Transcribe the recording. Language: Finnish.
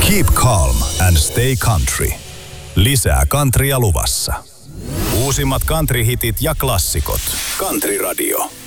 Keep calm and stay country. Lisää countrya luvassa. Uusimmat country-hitit ja klassikot. Country Radio.